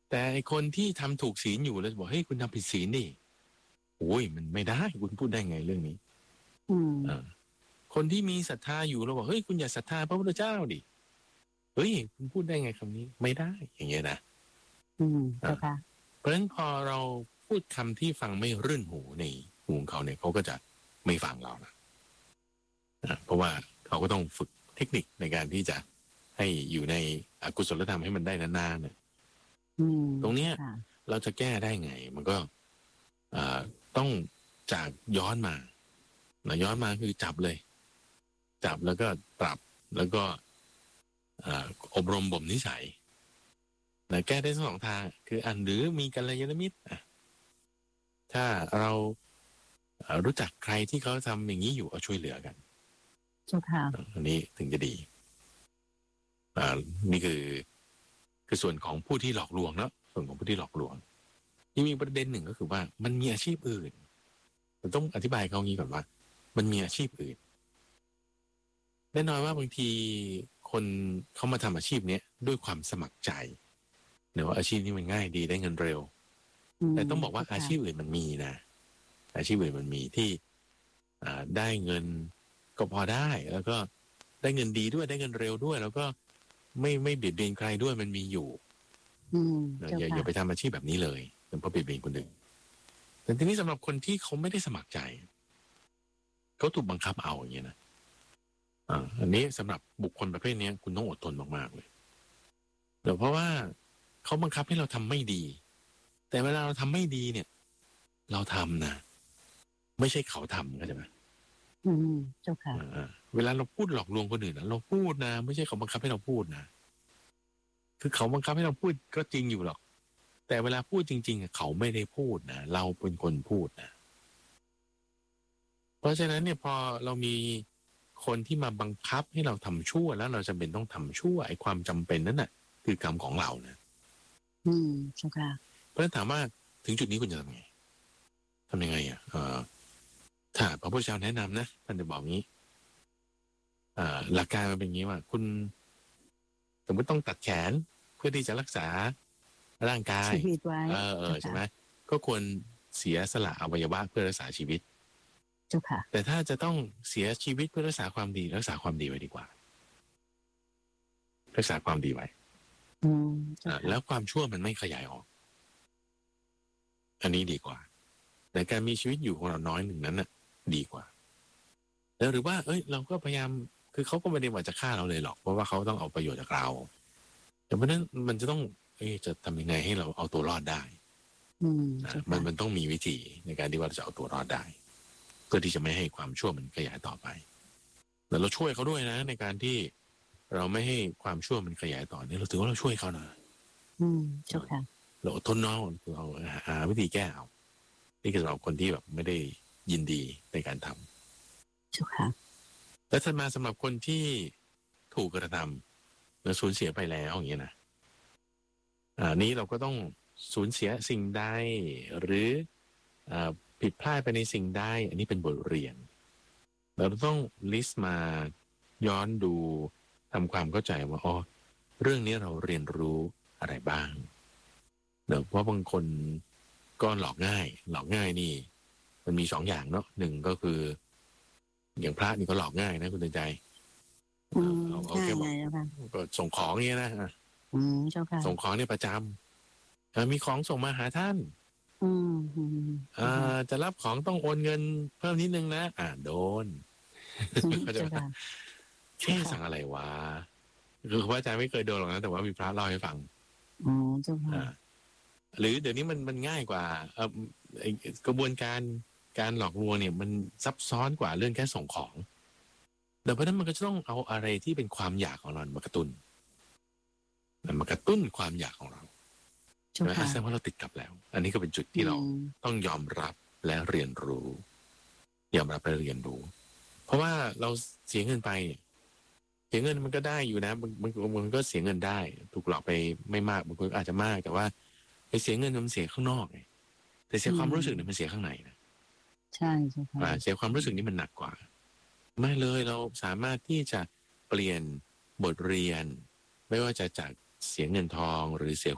แต่ไอคนที่ทำถูกศีลอยู่แล้วบอกเฮ้ยคุณทำผิดศีลดิโอ้ยมันไม่ได้คุณพูดได้ไงเรื่องนี้คนที่มีศรัทธาอยู่เราบอกเฮ้ยคุณอย่าศรัทธาพระพุทธเจ้าดิเฮ้ยคุณพูดได้ไงคำนี้ไม่ได้อย่างเงี้ยนะเพราะฉะนั้นพอเราพูดคำที่ฟังไม่รื่นหูในหูของเขาเนี่ยเขาก็จะไม่ฟังเรานะเพราะว่าเขาก็ต้องฝึกเทคนิคในการที่จะให้อยู่ในอกุศลธรรมให้มันได้นานๆเนี่ยตรงเนี้ยเราจะแก้ได้ไงมันก็ต้องจากย้อนมาย้อนมาคือจับเลยจับแล้วก็ปรับแล้วก็อบรมบ่มนิสัยแก้ได้ทั้งสองทางคือหรือมีกัลยาณมิตรถ้าเรารู้จักใครที่เขาทำอย่างนี้อยู่เอาช่วยเหลือกันอันนี้ถึงจะดีนี่คือส่วนของผู้ที่หลอกลวงเนาะส่วนของผู้ที่หลอกลวงที่มีประเด็นหนึ่งก็คือว่ามันมีอาชีพอื่นมันต้องอธิบายเขางี้ก่อนว่ามันมีอาชีพอื่นแน่นอนว่าบางทีคนเขามาทำอาชีพนี้ด้วยความสมัครใจเนื่องว่าอาชีพนี้มันง่ายดีได้เงินเร็วแต่ต้องบอกว่าอาชีพอื่นมันมีนะอาชีพอื่นมันมีที่ได้เงินก็พอได้แล้วก็ได้เงินดีด้วยได้เงินเร็วด้วยแล้วก็ไม่เบียดเบียนใครด้วยมันมีอยู่อย่าไปทำอาชีพแบบนี้เลยเพราะเบียดเบียนคนอื่นแต่ทีนี้สำหรับคนที่เขาไม่ได้สมัครใจเขาถูกบังคับเอาอย่างเงี้ยนะอันนี้สำหรับบุคคลประเภทนี้คุณต้องอดทนมากๆเลยเพราะว่าเขาบังคับให้เราทำไม่ดีแต่เวลาเราทำไม่ดีเนี่ยเราทำนะไม่ใช่เขาทำเข้าใจไหมเจ้าค่ะเวลาเราพูดหลอกลวงคนอื่นนะเราพูดนะไม่ใช่เขาบังคับให้เราพูดนะคือเขาบังคับให้เราพูดก็จริงอยู่หรอกแต่เวลาพูดจริงๆเขาไม่ได้พูดนะเราเป็นคนพูดนะเพราะฉะนั้นเนี่ยพอเรามีคนที่มาบังคับให้เราทำชั่วแล้วเราจำเป็นต้องทำชั่วไอ้ความจำเป็นนั้นน่ะคือกรรมของเรานะใช่ค่ะเพราะฉะนั้นถามว่าถึงจุดนี้คุณจะทำไงถ้าพระพุทธเจ้าแนะนำนะท่านจะบอกงี้หลักการมันเป็นอย่างนี้ว่าคุณสมมติต้องตัดแขนเพื่อที่จะรักษาร่างกายชีวิตไว้ใช่ไหมก็ควรเสียสละอวัยวะเพื่อรักษาชีวิตเจ้าค่ะแต่ถ้าจะต้องเสียชีวิตเพื่อรักษาความดีรักษาความดีไว้ดีกว่ารักษาความดีไว้แล้วความชั่วมันไม่ขยายออกอันนี้ดีกว่าแต่การมีชีวิตอยู่ของเราน้อยหนึ่งนั้นน่ะดีกว่าแล้วหรือว่าเราก็พยายามคือเขาก็ไม่ได้ว่าจะฆ่าเราเลยหรอกเพราะว่าเขาต้องเอาประโยชน์จากเราแต่เพราะนั้นมันจะต้องจะทำยังไงให้เราเอาตัวรอดได้มันต้องมีวิธีในการที่ว่าจะเอาตัวรอดได้เพื่อที่จะไม่ให้ความชั่วมันขยายต่อไปแต่เราช่วยเขาด้วยนะในการที่เราไม่ให้ความชั่วมันขยายต่อเนี่ยเราถือว่าเราช่วยเขานะเจ้าค่ะเราอดทนน้องเราหาวิธีแก้เอานี่คือเราคนที่แบบไม่ได้ยินดีในการทำเจ้าค่ะและถัดมาสำหรับคนที่ถูกกระทำและสูญเสียไปแล้วอย่างเงี้ยนะนี้เราก็ต้องสูญเสียสิ่งใดหรือผิดพลาดไปในสิ่งใดอันนี้เป็นบทเรียนเราต้องลิสต์มาย้อนดูทำความเข้าใจว่าเรื่องนี้เราเรียนรู้อะไรบ้างเพราะบางคนก็หลอกง่ายนี่มันมี2 อย่างเนาะหนึ่งก็คืออย่างพระนี่ก็หลอกง่ายนะคุณใจเอาแค่บอกก็ส่งของเงี้ยนะเจ้าค่ะส่งของเนี่ยประจำมีของส่งมาหาท่านจะรับของต้องโอนเงินเพิ่มนิดนึงนะโดนเขาจะสั่งอะไรวะคือพระอาจารย์ไม่เคยโดนหรอกนะแต่ว่ามีพระเล่าให้ฟังเจ้าค่ะหรือเดี๋ยวนี้มันง่ายกว่ากระบวนการหลอกลวงเนี่ยมันซับซ้อนกว่าเรื่องแค่ส่งของแต่เพราะนั้นมันก็จะต้องเอาอะไรที่เป็นความอยากของเรามากระตุ้นความอยากของเราแสดงว่าเราติดกับแล้วอันนี้ก็เป็นจุดที่เราต้องยอมรับและเรียนรู้เพราะว่าเราเสียเงินไปเสียเงินมันก็ได้อยู่นะมันก็เสียเงินได้ถูกหลอกไปไม่มากบางคนอาจจะมากแต่ว่าไปเสียเงินมันเสียข้างนอกไงแต่เสียความรู้สึกเนี่ยมันเสียข้างในนะใช่ใช่ค่ะเสียความรู้สึกนี่มันหนักกว่าไม่เลยเราสามารถที่จะเปลี่ยนบทเรียนไม่ว่าจะจากเสียเงินทองหรือเสีย